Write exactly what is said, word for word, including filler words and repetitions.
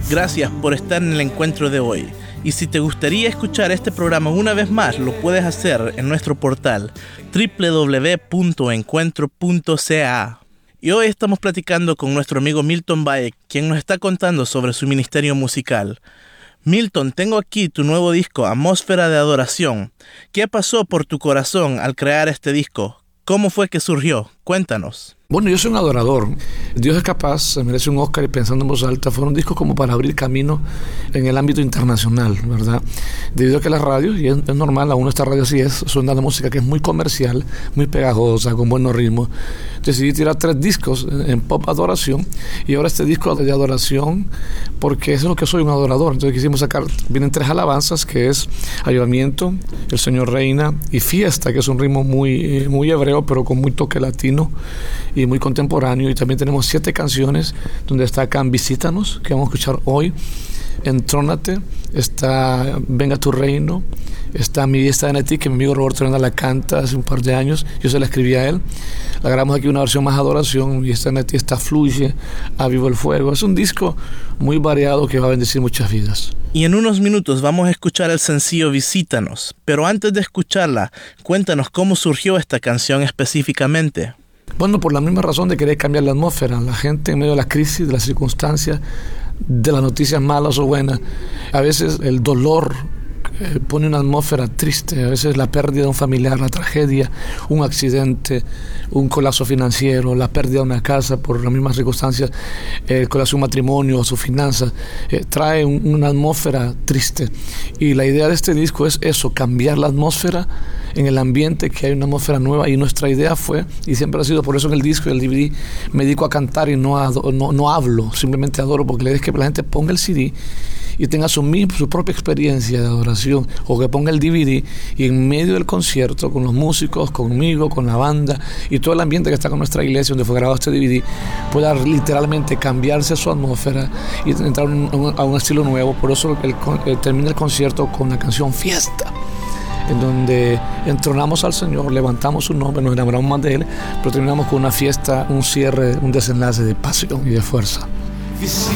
Gracias por estar en el encuentro de hoy. Y si te gustaría escuchar este programa una vez más, lo puedes hacer en nuestro portal doble u doble u doble u punto encuentro punto c a. Y hoy estamos platicando con nuestro amigo Milton Valle, quien nos está contando sobre su ministerio musical. Milton, tengo aquí tu nuevo disco, Atmósfera de Adoración. ¿Qué pasó por tu corazón al crear este disco? ¿Cómo fue que surgió? Cuéntanos. Bueno, yo soy un adorador. Dios es capaz, se merece un Oscar, y pensando en voz alta, fueron un disco como para abrir camino en el ámbito internacional, ¿verdad? Debido a que las radios, y es, es normal, aún esta radio así es, suena la música que es muy comercial, muy pegajosa, con buenos ritmos. Decidí tirar tres discos en pop adoración, y ahora este disco de adoración, porque eso es lo que soy, un adorador. Entonces quisimos sacar, vienen tres alabanzas, que es Avivamiento, El Señor Reina, y Fiesta, que es un ritmo muy, muy hebreo, pero con muy toque latino, y muy contemporáneo. Y también tenemos siete canciones donde está acá Visítanos, que vamos a escuchar hoy, Entrónate, está Venga tu Reino, está Mi vida está en ti, que mi amigo Roberto Hernández la canta hace un par de años, yo se la escribí a él. La grabamos aquí una versión más adoración. Mi vida está en ti, está Fluye, A Vivo el Fuego. Es un disco muy variado que va a bendecir muchas vidas. Y en unos minutos vamos a escuchar el sencillo Visítanos, pero antes de escucharla, cuéntanos cómo surgió esta canción específicamente. Bueno, por la misma razón de querer cambiar la atmósfera. La gente en medio de la crisis, de las circunstancias, de las noticias malas o buenas, a veces el dolor eh, pone una atmósfera triste, a veces la pérdida de un familiar, la tragedia, un accidente, un colapso financiero, la pérdida de una casa por las mismas circunstancias, eh, el colapso de un matrimonio, sus finanzas, eh, trae un, una atmósfera triste. Y la idea de este disco es eso, cambiar la atmósfera en el ambiente, que hay una atmósfera nueva. Y nuestra idea fue, y siempre ha sido por eso en el disco y el D V D, me dedico a cantar y no, a, no, no hablo, simplemente adoro, porque la idea es que la gente ponga el C D y tenga su, su propia experiencia de adoración, o que ponga el D V D y en medio del concierto, con los músicos, conmigo, con la banda y todo el ambiente que está con nuestra iglesia donde fue grabado este D V D, pueda literalmente cambiarse su atmósfera y entrar un, un, a un estilo nuevo. Por eso el, el, termina el concierto con la canción Fiesta, en donde entronamos al Señor, levantamos su nombre, nos enamoramos más de Él, pero terminamos con una fiesta, un cierre, un desenlace de pasión y de fuerza. Visítanos,